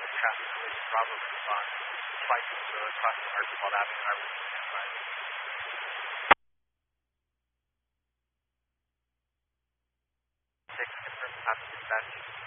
7 traffic police, Bravo respond. Flight crossing Archibald Avenue, I will stand by. 6, confirm, pass dispatch.